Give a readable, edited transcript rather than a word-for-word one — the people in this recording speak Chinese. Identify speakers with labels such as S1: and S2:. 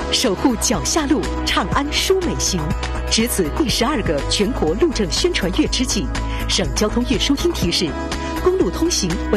S1: 守护脚下路，长安舒美行。值此第12个全国路政宣传月之际，省交通运输厅提示：公路通行为